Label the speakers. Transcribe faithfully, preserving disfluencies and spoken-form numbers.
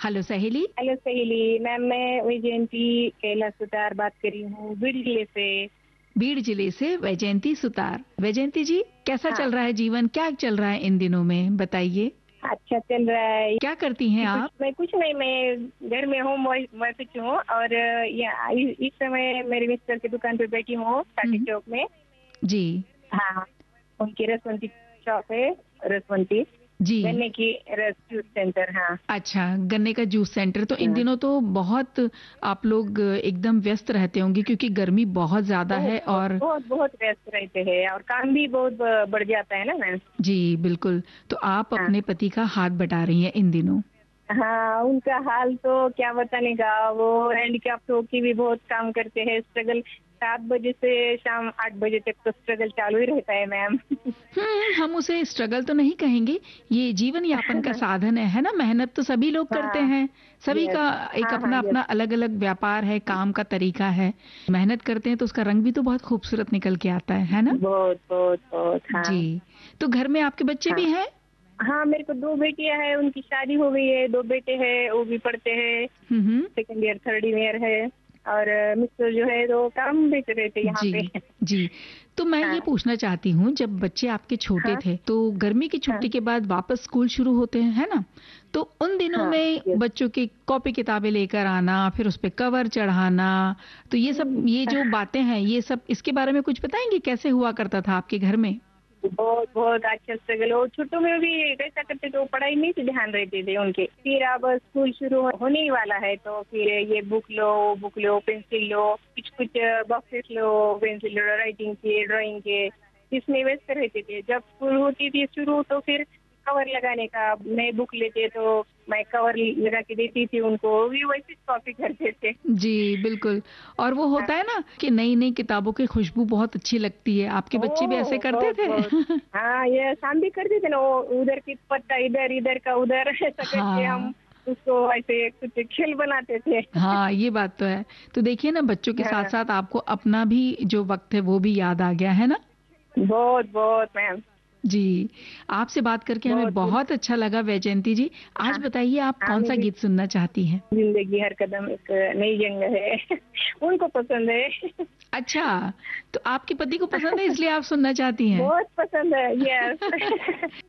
Speaker 1: Hello सहेली।
Speaker 2: Hello सहेली ma'am, मैं वैजयंती कैलाश सुतार बात कर रही हूँ बीड़ जिले से।
Speaker 1: बीड़ जिले से वैजयंती सुतार। वैजयंती जी, कैसा
Speaker 2: हाँ,
Speaker 1: चल रहा है जीवन, क्या चल रहा है इन दिनों में, बताइए।
Speaker 2: अच्छा चल रहा है।
Speaker 1: क्या करती हैं
Speaker 2: कुछ
Speaker 1: आप?
Speaker 2: मैं कुछ नहीं, मैं घर में हूँ, वैसे हूँ। और या इस इस समय मेरे मिस्टर की दुकान पे बैठी हूँ टाटी
Speaker 1: हम्म,
Speaker 2: चौक में।
Speaker 1: जी
Speaker 2: हाँ, उनकी रसवंती शॉप है, रसवंती
Speaker 1: जी।
Speaker 2: गन्ने की रस जूस सेंटर। हाँ
Speaker 1: अच्छा, गन्ने का जूस सेंटर। तो इन
Speaker 2: हाँ,
Speaker 1: दिनों तो बहुत आप लोग एकदम व्यस्त रहते होंगे क्योंकि गर्मी बहुत ज्यादा
Speaker 2: बहुत
Speaker 1: है।
Speaker 2: बहुत
Speaker 1: और
Speaker 2: बहुत बहुत व्यस्त रहते हैं और काम भी बहुत ब- बढ़ जाता है ना मैम।
Speaker 1: जी बिल्कुल। तो आप
Speaker 2: हाँ
Speaker 1: अपने पति का हाथ बटा रही हैं इन दिनों।
Speaker 2: हाँ, उनका हाल तो क्या बताने का। वो हैंडीकैप्ट होके भी बहुत काम करते हैं, स्ट्रगल। सात बजे से शाम आठ बजे तक तो स्ट्रगल चालू ही रहता है मैम।
Speaker 1: हम्म, हम उसे स्ट्रगल तो नहीं कहेंगे। ये जीवन यापन का साधन है है ना। मेहनत तो सभी लोग करते
Speaker 2: हाँ,
Speaker 1: हैं। सभी
Speaker 2: यस।
Speaker 1: का एक
Speaker 2: हाँ हाँ,
Speaker 1: अपना
Speaker 2: यस।
Speaker 1: अपना अलग अलग व्यापार है, काम का तरीका है। मेहनत करते हैं तो उसका रंग भी तो बहुत खूबसूरत निकल के आता है है ना।
Speaker 2: बहुत बहुत बहुत।
Speaker 1: जी।
Speaker 2: हाँ
Speaker 1: तो घर में आपके बच्चे
Speaker 2: हाँ
Speaker 1: भी हैं?
Speaker 2: हाँ, मेरे को दो बेटियां हैं, उनकी शादी हो गई है। दो बेटे हैं, वो भी पढ़ते हैं,
Speaker 1: हम्म।
Speaker 2: सेकंड ईयर थर्ड ईयर है। और अ, मिस्टर जो है तो काम बेच रहे थे यहाँ
Speaker 1: जी
Speaker 2: पे।
Speaker 1: जी। तो मैं ये
Speaker 2: हाँ
Speaker 1: पूछना चाहती हूँ, जब बच्चे आपके छोटे
Speaker 2: हाँ
Speaker 1: थे तो गर्मी की
Speaker 2: हाँ
Speaker 1: छुट्टी के बाद वापस स्कूल शुरू होते हैं है ना। तो उन दिनों
Speaker 2: हाँ,
Speaker 1: में
Speaker 2: यस।
Speaker 1: बच्चों की कॉपी किताबें लेकर आना, फिर उस पे कवर चढ़ाना, तो ये सब, ये जो बातें हैं, ये सब इसके बारे में कुछ बताएंगे, कैसे हुआ करता था आपके घर में?
Speaker 2: बहुत बहुत अच्छा स्ट्रगल। वो छोटों में भी कैसा करते थे, वो पढ़ाई में से ध्यान रहते थे उनके। फिर अब स्कूल शुरू होने ही वाला है तो फिर ये बुक लो, बुक लो, पेंसिल लो, कुछ कुछ बॉक्सेस लो, पेंसिल लो, राइटिंग के, ड्राइंग के, इसमें व्यस्त रहते थे। जब स्कूल होती थी शुरू तो फिर कवर लगाने का, नए बुक लेते तो मैं कवर लगा के देती थी उनको, वो भी वैसे कॉपी करते थे।
Speaker 1: जी बिल्कुल। और वो होता है ना कि नई नई किताबों की खुशबू बहुत अच्छी लगती है। आपके बच्चे भी ऐसे
Speaker 2: ओह,
Speaker 1: करते
Speaker 2: बहुत
Speaker 1: थे?
Speaker 2: बहुत। हाँ, ये शाम भी करते थे ना, वो उधर की पत्ता इधर, इधर का उधर, ऐसा करके हम
Speaker 1: हाँ
Speaker 2: उसको ऐसे कुछ खेल बनाते थे।
Speaker 1: हाँ, ये बात तो है। तो देखिए ना, बच्चों के साथ
Speaker 2: हाँ,
Speaker 1: साथ आपको अपना भी जो वक्त है वो भी याद आ गया है ना।
Speaker 2: बहुत बहुत मैम,
Speaker 1: जी। आपसे बात करके हमें
Speaker 2: बहुत दिन।
Speaker 1: बहुत अच्छा लगा वैजयंती जी। आज
Speaker 2: हाँ
Speaker 1: बताइए, आप
Speaker 2: हाँ,
Speaker 1: कौन सा
Speaker 2: मुझे
Speaker 1: गीत सुनना चाहती हैं?
Speaker 2: जिंदगी हर कदम एक नई जंग है। उनको पसंद है।
Speaker 1: अच्छा, तो आपके पति को पसंद है इसलिए आप सुनना चाहती हैं।
Speaker 2: बहुत पसंद है, यस।